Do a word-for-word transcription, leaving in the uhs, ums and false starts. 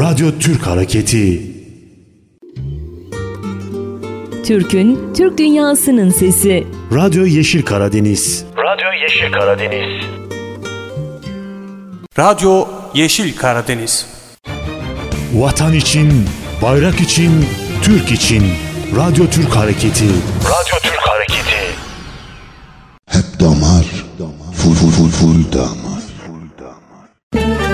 Radyo Türk Hareketi. Türk'ün, Türk dünyasının sesi. Radyo Yeşil Karadeniz. Radyo Yeşil Karadeniz. Radyo Yeşil Karadeniz. Vatan için, bayrak için, Türk için. Radyo Türk Hareketi. Radyo Türk Hareketi. Hep damar, full full full full dam.